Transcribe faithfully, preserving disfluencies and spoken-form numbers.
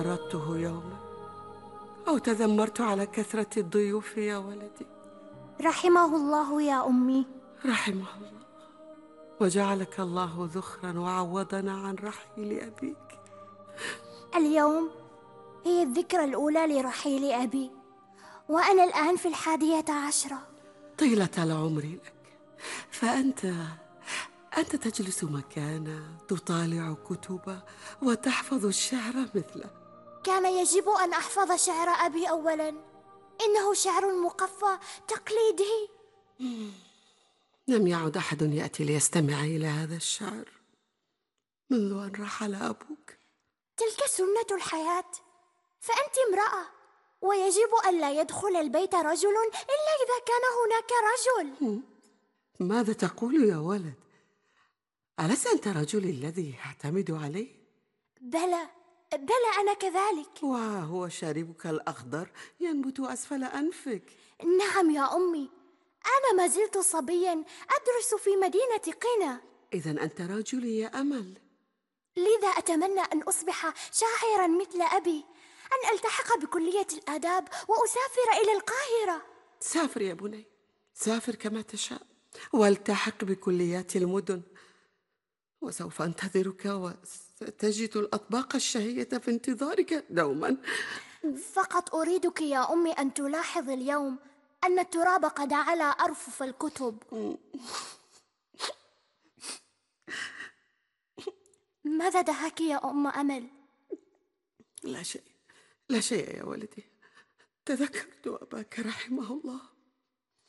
أردته يوما أو تذمرت على كثرة الضيوف يا ولدي. رحمه الله يا أمي. رحمه الله، وجعلك الله ذخرا وعوضنا عن رحيل أبيك. اليوم هي الذكرى الأولى لرحيل أبي، وأنا الآن في الحادية عشرة. طيلة العمر لك، فأنت أنت تجلس مكانا تطالع كتبا وتحفظ الشعر مثله. كان يجب أن أحفظ شعر أبي أولا، إنه شعر مقفى تقليدي. لم يعد أحد يأتي ليستمع إلى هذا الشعر منذ أن رحل أبوك. تلك سنة الحياة، فأنت امرأة ويجب أن لا يدخل البيت رجل إلا إذا كان هناك رجل. ماذا تقول يا ولد؟ ألست أنت رجل الذي يعتمد عليه؟ بلى بلى أنا كذلك. وهو شاربك الأخضر ينبت أسفل أنفك. نعم يا أمي، أنا ما زلت صبيا أدرس في مدينة قنا. إذن أنت رجل يا أمل. لذا أتمنى أن أصبح شاعرا مثل أبي، أن ألتحق بكلية الآداب وأسافر إلى القاهرة. سافر يا بني، سافر كما تشاء، والتحق بكليات المدن، وسوف أنتظرك وستجد الأطباق الشهية في انتظارك دوما. فقط أريدك يا أمي أن تلاحظ اليوم أن التراب قد على أرفف الكتب. ماذا دهاك يا أم أمل؟ لا شيء، لا شيء يا ولدي، تذكرت أباك رحمه الله.